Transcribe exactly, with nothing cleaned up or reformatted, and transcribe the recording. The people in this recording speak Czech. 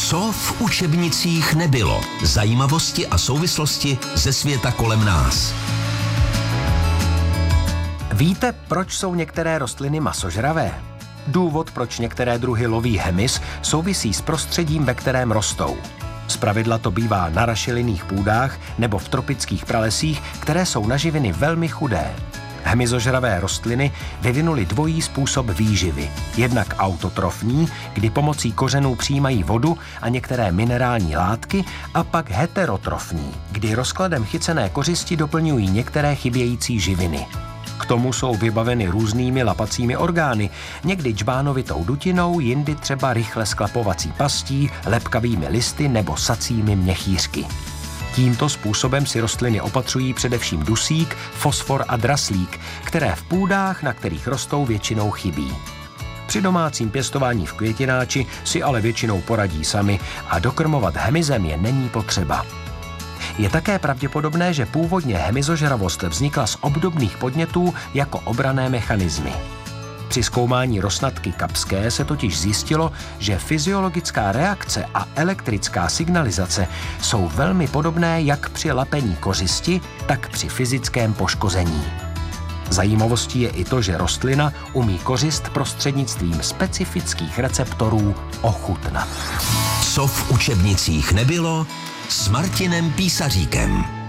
Co v učebnicích nebylo? Zajímavosti a souvislosti ze světa kolem nás. Víte, proč jsou některé rostliny masožravé? Důvod, proč některé druhy loví hmyz, souvisí s prostředím, ve kterém rostou. Zpravidla to bývá na rašelinných půdách nebo v tropických pralesích, které jsou na živiny velmi chudé. Hmyzožravé rostliny vyvinuly dvojí způsob výživy. Jednak autotrofní, kdy pomocí kořenů přijímají vodu a některé minerální látky, a pak heterotrofní, kdy rozkladem chycené kořisti doplňují některé chybějící živiny. K tomu jsou vybaveny různými lapacími orgány, někdy džbánovitou dutinou, jindy třeba rychle sklapovací pastí, lepkavými listy nebo sacími měchýřky. Tímto způsobem si rostliny opatřují především dusík, fosfor a draslík, které v půdách, na kterých rostou, většinou chybí. Při domácím pěstování v květináči si ale většinou poradí sami a dokrmovat hmyzem je není potřeba. Je také pravděpodobné, že původně hmyzožravost vznikla z obdobných podnětů jako obranné mechanismy. Při zkoumání rosnatky kapské se totiž zjistilo, že fyziologická reakce a elektrická signalizace jsou velmi podobné jak při lapení kořisti, tak při fyzickém poškození. Zajímavostí je i to, že rostlina umí kořist prostřednictvím specifických receptorů ochutnat. Co v učebnicích nebylo? S Martinem Písaříkem.